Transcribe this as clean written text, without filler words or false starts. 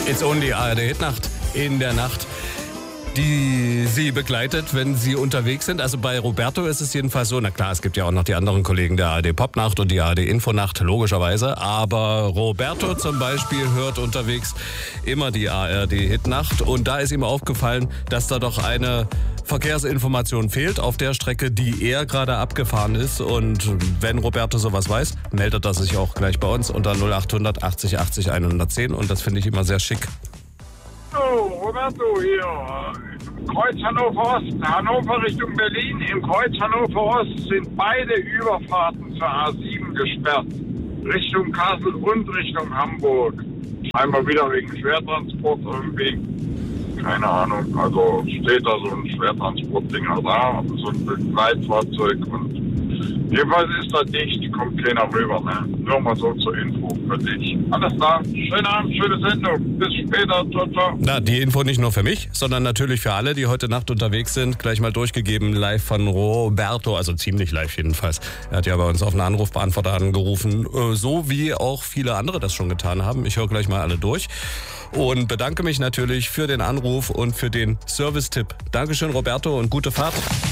It's only ARD Hitnacht in der Nacht, die Sie begleitet, wenn Sie unterwegs sind. Also bei Roberto ist es jedenfalls so, na klar, es gibt ja auch noch die anderen Kollegen der ARD Popnacht und die ARD Infonacht, logischerweise. Aber Roberto zum Beispiel hört unterwegs immer die ARD Hitnacht. Und da ist ihm aufgefallen, dass da doch eine Verkehrsinformation fehlt auf der Strecke, die er gerade abgefahren ist. Und wenn Roberto sowas weiß, meldet er sich auch gleich bei uns unter 0800 80 80 110. Und das finde ich immer sehr schick. Hallo, Roberto hier. Kreuz Hannover Ost, Hannover Richtung Berlin. Im Kreuz Hannover Ost sind beide Überfahrten zur A7 gesperrt. Richtung Kassel und Richtung Hamburg. Einmal wieder wegen Schwertransport irgendwie. Keine Ahnung, also steht da so ein Schwertransportding da, so ein Begleitfahrzeug und jedenfalls ist da dicht, kommt keiner rüber, ne? Nur mal so zur Info für dich. Alles klar, schönen Abend, schöne Sendung, bis später, ciao, ciao. Na, die Info nicht nur für mich, sondern natürlich für alle, die heute Nacht unterwegs sind. Gleich mal durchgegeben, live von Roberto, also ziemlich live jedenfalls. Er hat ja bei uns auf einen Anrufbeantworter angerufen, so wie auch viele andere das schon getan haben. Ich höre gleich mal alle durch. Und bedanke mich natürlich für den Anruf und für den Service-Tipp. Dankeschön, Roberto, und gute Fahrt.